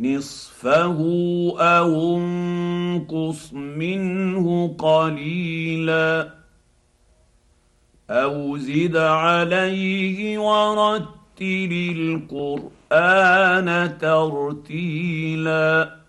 نصفه او انقص منه قليلا او زد عليه ورتل القران ترتيلا